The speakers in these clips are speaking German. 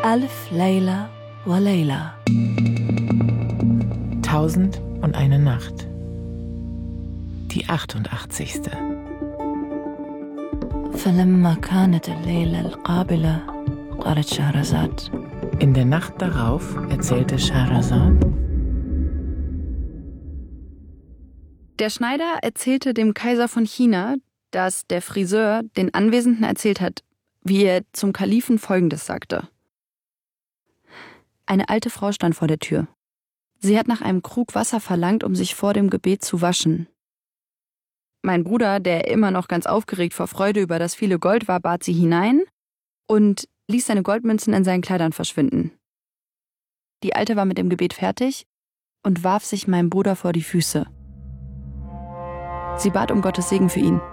ألف ليلة وليلة. 1001 Nacht. Die 88. فلما كانت الليلة القابلة قالت شهرزاد. In der Nacht darauf erzählte Scheherazade: Der Schneider erzählte dem Kaiser von China, dass der Friseur den Anwesenden erzählt hat, wie er zum Kalifen Folgendes sagte. Eine alte Frau stand vor der Tür. Sie hat nach einem Krug Wasser verlangt, um sich vor dem Gebet zu waschen. Mein Bruder, der immer noch ganz aufgeregt vor Freude über das viele Gold war, bat sie hinein und ließ seine Goldmünzen in seinen Kleidern verschwinden. Die Alte war mit dem Gebet fertig und warf sich meinem Bruder vor die Füße. Sie bat um Gottes Segen für ihn.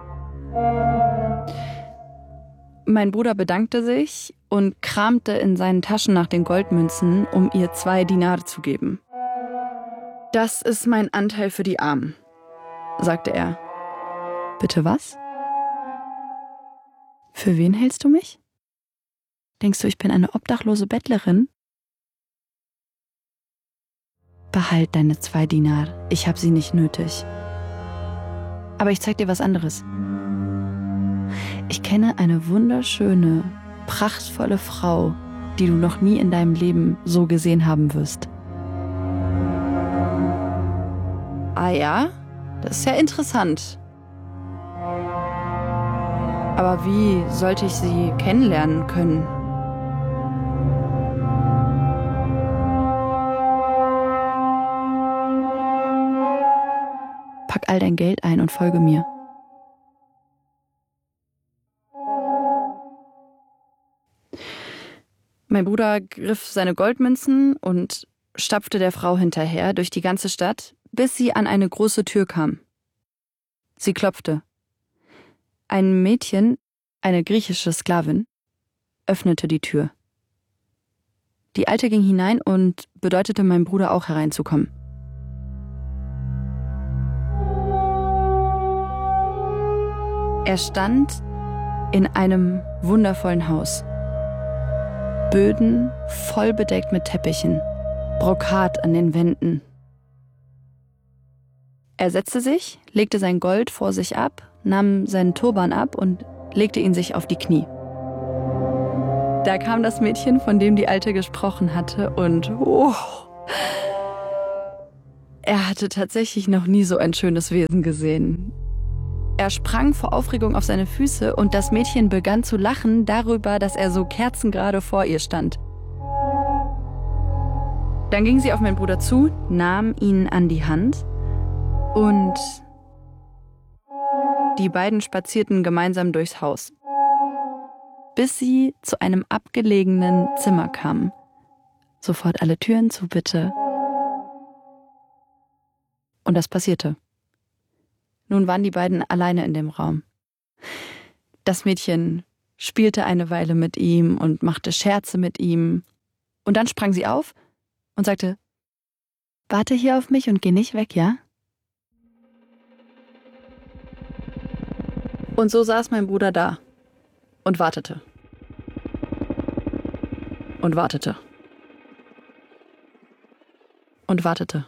Mein Bruder bedankte sich und kramte in seinen Taschen nach den Goldmünzen, um ihr 2 Dinare zu geben. Das ist mein Anteil für die Armen, sagte er. Bitte was? Für wen hältst du mich? Denkst du, ich bin eine obdachlose Bettlerin? Behalt deine 2 Dinar, ich habe sie nicht nötig. Aber ich zeig dir was anderes. Ich kenne eine wunderschöne, prachtvolle Frau, die du noch nie in deinem Leben so gesehen haben wirst. Ah ja, das ist ja interessant. Aber wie sollte ich sie kennenlernen können? Pack all dein Geld ein und folge mir. Mein Bruder griff seine Goldmünzen und stapfte der Frau hinterher durch die ganze Stadt, bis sie an eine große Tür kam. Sie klopfte. Ein Mädchen, eine griechische Sklavin, öffnete die Tür. Die Alte ging hinein und bedeutete meinem Bruder auch hereinzukommen. Er stand in einem wundervollen Haus. Böden voll bedeckt mit Teppichen, Brokat an den Wänden. Er setzte sich, legte sein Gold vor sich ab, nahm seinen Turban ab und legte ihn sich auf die Knie. Da kam das Mädchen, von dem die Alte gesprochen hatte, und er hatte tatsächlich noch nie so ein schönes Wesen gesehen. Er sprang vor Aufregung auf seine Füße und das Mädchen begann zu lachen darüber, dass er so kerzengerade vor ihr stand. Dann ging sie auf meinen Bruder zu, nahm ihn an die Hand und die beiden spazierten gemeinsam durchs Haus, bis sie zu einem abgelegenen Zimmer kamen. Sofort alle Türen zu, bitte. Und das passierte. Nun waren die beiden alleine in dem Raum. Das Mädchen spielte eine Weile mit ihm und machte Scherze mit ihm. Und dann sprang sie auf und sagte: Warte hier auf mich und geh nicht weg, ja? Und so saß mein Bruder da und wartete. Und wartete. Und wartete.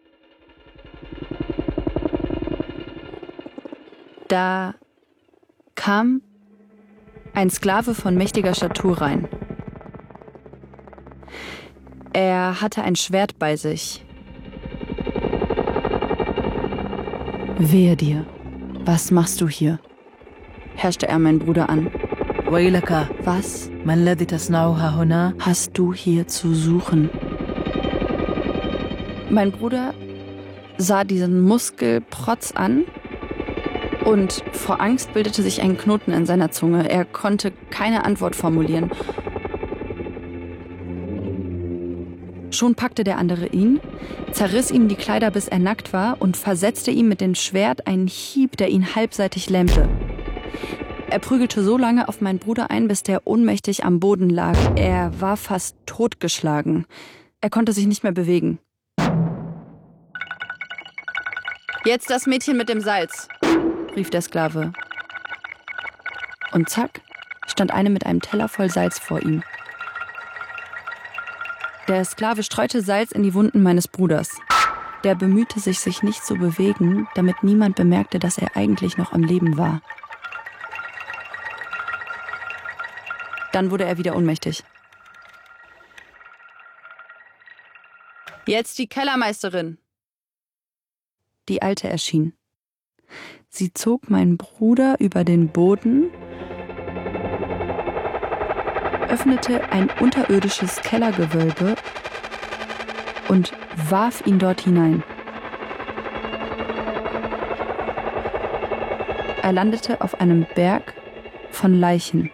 Da kam ein Sklave von mächtiger Statur rein. Er hatte ein Schwert bei sich. Wehe dir, was machst du hier? Herrschte er meinen Bruder an. ويلك. Was ما الذي تصنعها هنا؟ hast du hier zu suchen? Mein Bruder sah diesen Muskelprotz an und vor Angst bildete sich ein Knoten in seiner Zunge. Er konnte keine Antwort formulieren. Schon packte der andere ihn, zerriss ihm die Kleider, bis er nackt war, und versetzte ihm mit dem Schwert einen Hieb, der ihn halbseitig lähmte. Er prügelte so lange auf meinen Bruder ein, bis der ohnmächtig am Boden lag. Er war fast totgeschlagen. Er konnte sich nicht mehr bewegen. Jetzt das Mädchen mit dem Salz, rief der Sklave. Und zack, stand eine mit einem Teller voll Salz vor ihm. Der Sklave streute Salz in die Wunden meines Bruders. Der bemühte sich, sich nicht zu bewegen, damit niemand bemerkte, dass er eigentlich noch am Leben war. Dann wurde er wieder ohnmächtig. Jetzt die Kellermeisterin. Die Alte erschien. Sie zog meinen Bruder über den Boden, öffnete ein unterirdisches Kellergewölbe und warf ihn dort hinein. Er landete auf einem Berg von Leichen.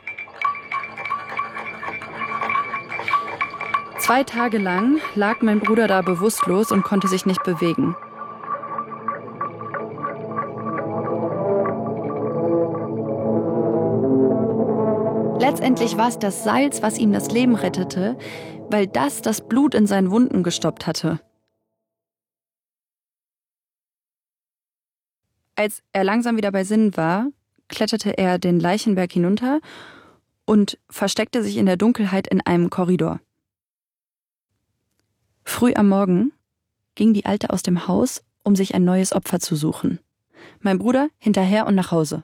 2 Tage lang lag mein Bruder da bewusstlos und konnte sich nicht bewegen. Letztendlich war es das Salz, was ihm das Leben rettete, weil das Blut in seinen Wunden gestoppt hatte. Als er langsam wieder bei Sinnen war, kletterte er den Leichenberg hinunter und versteckte sich in der Dunkelheit in einem Korridor. Früh am Morgen ging die Alte aus dem Haus, um sich ein neues Opfer zu suchen. Mein Bruder hinterher und nach Hause.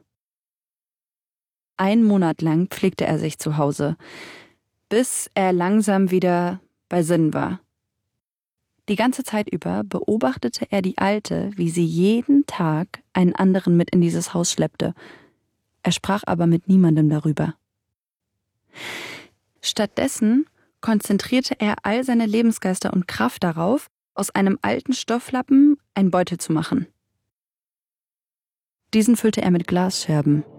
1 Monat lang pflegte er sich zu Hause, bis er langsam wieder bei Sinnen war. Die ganze Zeit über beobachtete er die Alte, wie sie jeden Tag einen anderen mit in dieses Haus schleppte. Er sprach aber mit niemandem darüber. Stattdessen konzentrierte er all seine Lebensgeister und Kraft darauf, aus einem alten Stofflappen einen Beutel zu machen. Diesen füllte er mit Glasscherben.